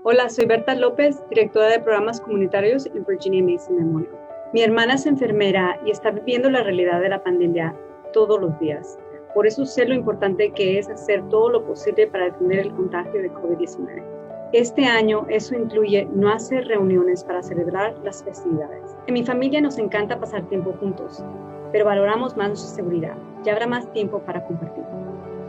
Hola, soy Berta López, directora de programas comunitarios en Virginia Mason Memorial. Mi hermana es enfermera y está viviendo la realidad de la pandemia todos los días. Por eso sé lo importante que es hacer todo lo posible para detener el contagio de COVID-19. Este año eso incluye no hacer reuniones para celebrar las festividades. En mi familia nos encanta pasar tiempo juntos, pero valoramos más nuestra seguridad. Ya habrá más tiempo para compartir.